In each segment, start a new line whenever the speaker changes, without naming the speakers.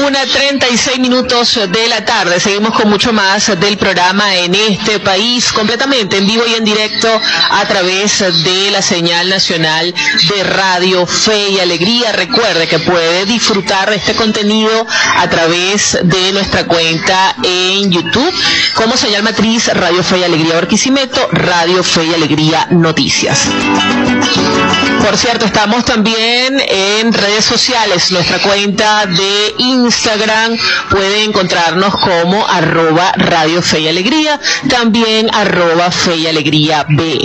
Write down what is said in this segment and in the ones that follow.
1:36 de la tarde. Seguimos con mucho más del programa En este País, completamente en vivo y en directo a través de la señal nacional de Radio Fe y Alegría. Recuerde que puede disfrutar de este contenido a través de nuestra cuenta en YouTube como señal matriz Radio Fe y Alegría Barquisimeto, Radio Fe y Alegría Noticias. Por cierto, estamos también en redes sociales. Nuestra cuenta de Instagram puede encontrarnos como @Radio Fe y Alegría, también @Fe y Alegría B.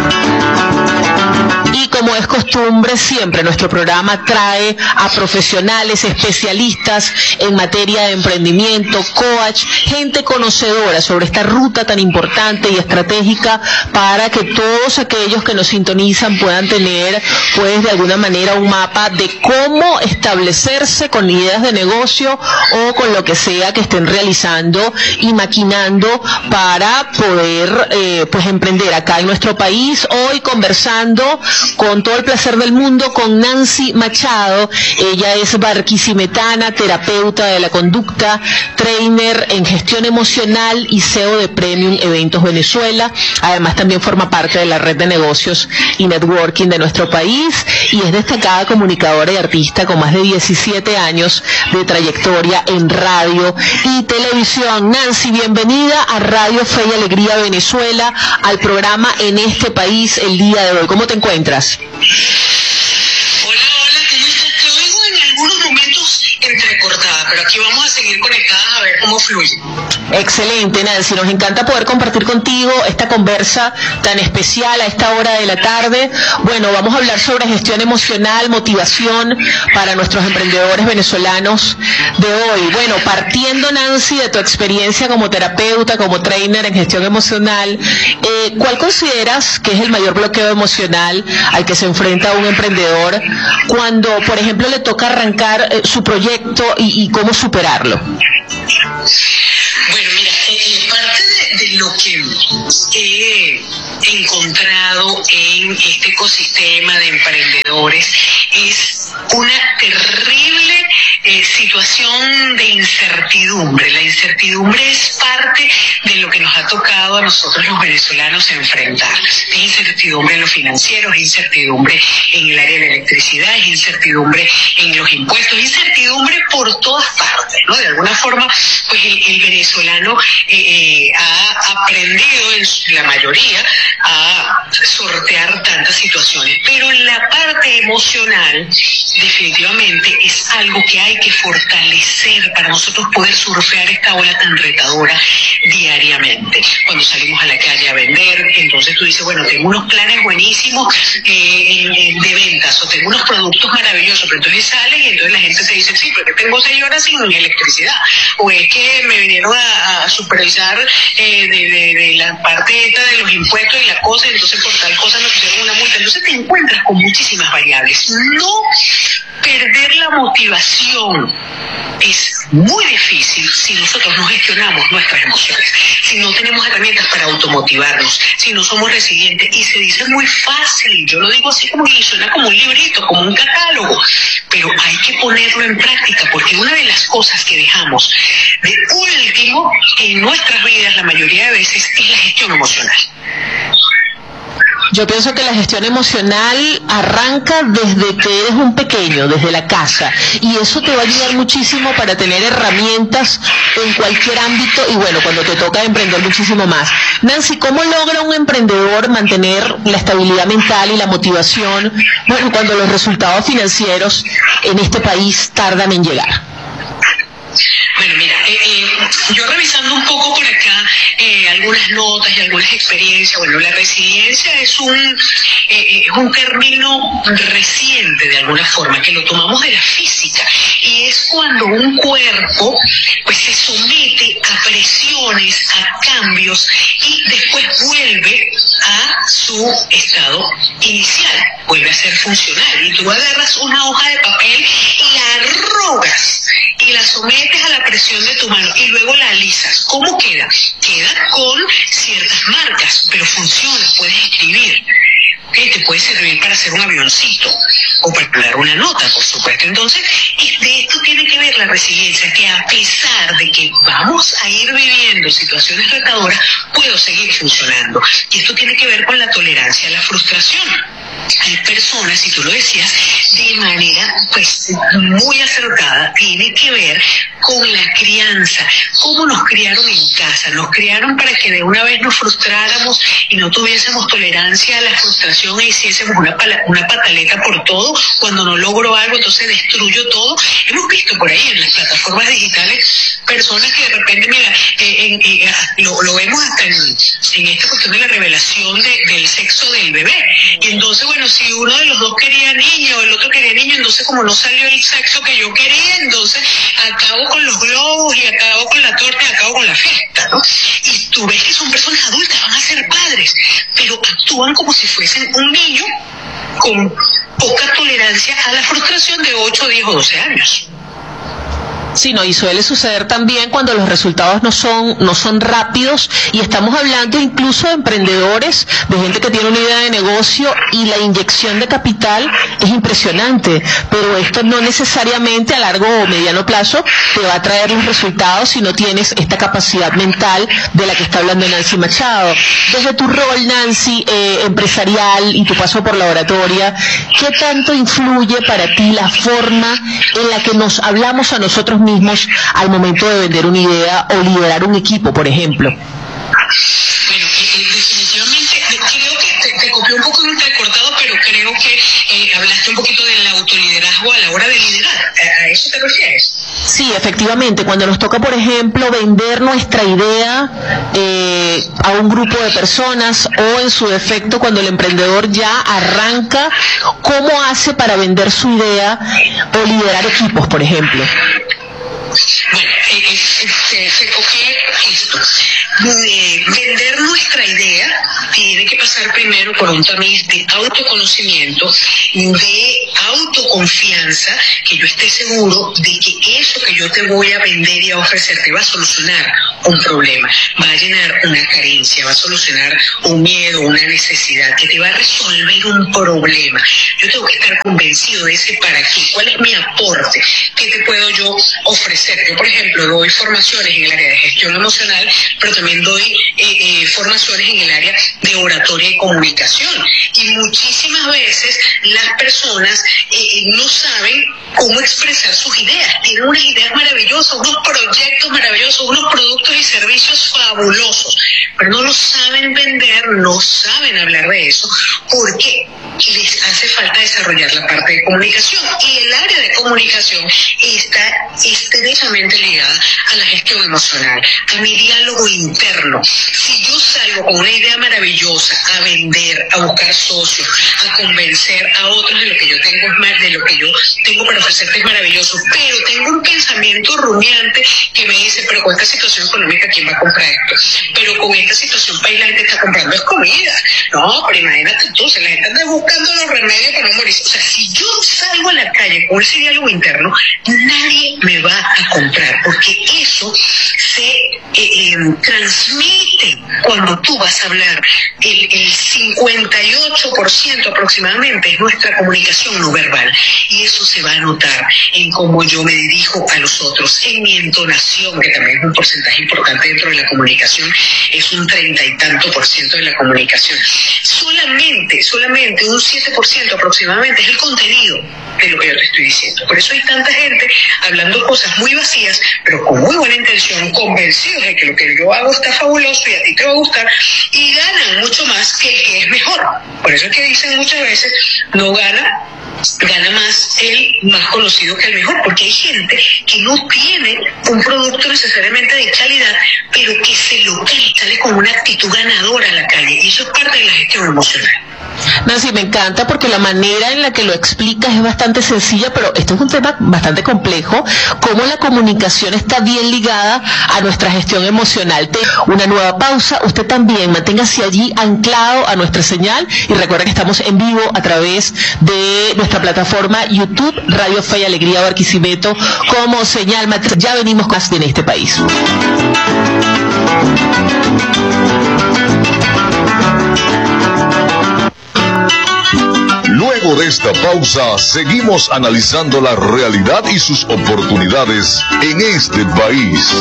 Y como es costumbre, siempre nuestro programa trae a profesionales, especialistas en materia de emprendimiento, coach, gente conocedora sobre esta ruta tan importante y estratégica para que todos aquellos que nos sintonizan puedan tener, pues, de alguna manera un mapa de cómo establecerse con ideas de negocio o con lo que sea que estén realizando y maquinando para poder, pues, emprender acá en nuestro país. Hoy conversando con todo el placer del mundo con Nancy Machado. Ella es barquisimetana, terapeuta de la conducta, trainer en gestión emocional y CEO de Premium Eventos Venezuela. Además también forma parte de la red de negocios y networking de nuestro país y es destacada comunicadora y artista con más de 17 años de trayectoria en radio y televisión. Nancy, bienvenida a Radio Fe y Alegría Venezuela, al programa En este País el día de hoy. ¿Cómo te encuentras?
Hola, ¿cómo estás? Te oigo en algunos momentos entrecortada, pero aquí vamos a seguir conectadas a ver cómo fluye.
Excelente, Nancy, nos encanta poder compartir contigo esta conversa tan especial a esta hora de la tarde. Bueno, vamos a hablar sobre gestión emocional, motivación para nuestros emprendedores venezolanos de hoy. Bueno, partiendo, Nancy, de tu experiencia como terapeuta, como trainer en gestión emocional, ¿cuál consideras que es el mayor bloqueo emocional al que se enfrenta un emprendedor cuando, por ejemplo, le toca arrancar su proyecto y cómo superarlo?
Bueno, mira, parte de lo que he encontrado en este ecosistema de emprendedores es una terrible situación de incertidumbre. La incertidumbre es parte de lo que nos ha tocado a nosotros los venezolanos enfrentar. Es incertidumbre en lo financiero, es incertidumbre en el área de la electricidad, es incertidumbre en los impuestos, es incertidumbre por todas partes, ¿no? De alguna forma, pues el venezolano ha aprendido en la mayoría a sortear tantas situaciones, pero la parte emocional definitivamente es algo que hay que fortalecer para nosotros poder surfear esta ola tan retadora diariamente. Cuando salimos a la calle a vender, entonces tú dices, bueno, tengo unos planes buenísimos de ventas o tengo unos productos maravillosos, pero entonces sales y entonces la gente se dice, sí, pero tengo 6 horas sin electricidad, o es que me vinieron a supervisar de la parte esta de los impuestos y la cosa, y entonces por tal cosa nos pusieron una multa. Entonces te encuentras con muchísimas variables. No perder la motivación es muy difícil si nosotros no gestionamos nuestras emociones, si no tenemos herramientas para automotivarnos, si no somos resilientes, y se dice muy fácil, yo lo digo así como que suena como un librito, como un catálogo, pero hay que ponerlo en práctica, porque una de las cosas que dejamos de último en nuestras vidas la mayoría de veces es la gestión emocional.
Yo pienso que la gestión emocional arranca desde que eres un pequeño, desde la casa, y eso te va a ayudar muchísimo para tener herramientas en cualquier ámbito y bueno, cuando te toca emprender muchísimo más. Nancy, ¿cómo logra un emprendedor mantener la estabilidad mental y la motivación, bueno, cuando los resultados financieros en este país tardan en llegar?
Bueno, mira, yo revisando un poco por acá algunas notas y algunas experiencias, bueno, la resiliencia es un término reciente de alguna forma, que lo tomamos de la física, y es cuando un cuerpo pues se somete a presiones, a cambios, y después vuelve a su estado inicial, vuelve a ser funcional, y tú agarras una hoja de papel y la arrugas y la sometes a la presión de tu mano y luego la alisas. ¿Cómo queda? Queda con ciertas marcas, pero funciona, puedes escribir. Te puede servir para hacer un avioncito o para dar una nota, por supuesto. Entonces, de esto tiene que ver la resiliencia, que a pesar de que vamos a ir viviendo situaciones retadoras, puedo seguir funcionando. Y esto tiene que ver con la tolerancia a la frustración. Hay personas, y tú lo decías, de manera pues muy acertada, tiene que ver con la crianza, cómo nos criaron en casa. Nos criaron para que de una vez nos frustráramos y no tuviésemos tolerancia a la frustración e hiciésemos una pataleta por todo. Cuando no logro algo, entonces destruyo todo. Hemos visto por ahí en las plataformas digitales personas que de repente, mira, lo vemos hasta en esta cuestión de la revelación del sexo del bebé. Y entonces, bueno, si uno de los dos quería niño o el otro quería niño, entonces como no salió el sexo que yo quería, entonces acabo con los globos y acabo con la torta y acabo con la fiesta, ¿no? Y tú ves que son personas adultas, van a ser padres, pero actúan como si fuesen un niño con poca tolerancia a la frustración de 8, 10 o 12 años.
Sí, no, y suele suceder también cuando los resultados no son rápidos, y estamos hablando incluso de emprendedores, de gente que tiene una idea de negocio y la inyección de capital es impresionante, pero esto no necesariamente a largo o mediano plazo te va a traer los resultados si no tienes esta capacidad mental de la que está hablando Nancy Machado. Desde tu rol, Nancy, empresarial y tu paso por la oratoria, ¿qué tanto influye para ti la forma en la que nos hablamos a nosotros mismos al momento de vender una idea o liderar un equipo, por ejemplo?
Bueno, definitivamente, creo que te copié un poco entrecortado, pero creo que hablaste un poquito del autoliderazgo a la hora de liderar. ¿A eso te refieres?
Sí, efectivamente, cuando nos toca, por ejemplo, vender nuestra idea a un grupo de personas, o en su defecto cuando el emprendedor ya arranca, ¿cómo hace para vender su idea o liderar equipos, por ejemplo?
Bueno, se coge esto. Vender nuestra idea tiene que pasar primero por un tamiz de autoconocimiento, de autoconfianza, que yo esté seguro de que eso que yo te voy a vender y a ofrecer te va a solucionar un problema, va a llenar una carencia, va a solucionar un miedo, una necesidad, que te va a resolver un problema. Yo tengo que estar convencido de ese para qué, cuál es mi aporte, qué te puedo yo ofrecer. Yo, por ejemplo, doy formaciones en el área de gestión emocional, pero también doy formaciones en el área de oratoria y comunicación. Y muchísimas veces las personas no saben cómo expresar sus ideas. Tienen unas ideas maravillosas, unos proyectos maravillosos, unos productos y servicios fabulosos, pero no lo saben vender, no saben hablar de eso, porque les hace falta desarrollar la parte de comunicación. Y el área de comunicación está estrechamente ligada a la gestión emocional, a mi diálogo interno. Si yo salgo con una idea maravillosa a vender, a buscar socios, a convencer a otros de lo que yo tengo es más, de lo que yo tengo para ofrecerte es maravilloso, pero tengo un pensamiento rumiante que me dice, pero con esta situación económica, ¿quién va a comprar esto? Pero con esta situación país la gente está comprando es comida. No, pero imagínate tú, si la gente anda buscando los remedios para no morir. O sea, si yo salgo a la calle con ese diálogo interno, nadie me va a comprar, porque eso se transmite cuando tú vas a hablar. El 58% aproximadamente es nuestra comunicación no verbal, y eso se va a notar en cómo yo me dirijo a los otros, en mi entonación, que también es un porcentaje importante dentro de la comunicación, es un 30 y tanto % de la comunicación. Solamente un 7% aproximadamente es el contenido de lo que yo te estoy diciendo. Por eso hay tanta gente hablando cosas muy vacías, pero con muy buena intención, convencidos de que lo que yo hago está fabuloso y a ti te va a gustar, y ganan mucho más que el que es mejor. Por eso es que dicen muchas veces, no gana más el más conocido que el mejor, porque hay gente que no tiene un producto necesariamente de calidad, pero que se lo cree, sale con una actitud ganadora a la calle, y eso es parte de la gestión emocional.
Nancy, me encanta porque la manera en la que lo explicas es bastante sencilla, pero esto es un tema bastante complejo, cómo la comunicación está bien ligada a nuestra gestión emocional. Una nueva pausa, usted también manténgase allí anclado a nuestra señal, y recuerda que estamos en vivo a través de nuestra plataforma YouTube, Radio Fe y Alegría Barquisimeto, como señal matriz. Ya venimos con más en este país.
Luego de esta pausa, seguimos analizando la realidad y sus oportunidades en este país.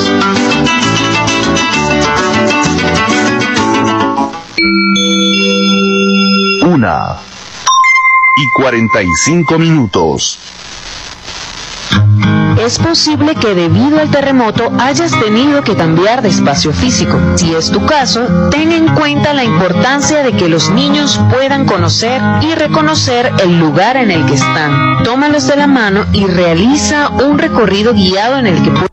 1:45.
Es posible que debido al terremoto hayas tenido que cambiar de espacio físico. Si es tu caso, ten en cuenta la importancia de que los niños puedan conocer y reconocer el lugar en el que están. Tómalos de la mano y realiza un recorrido guiado en el que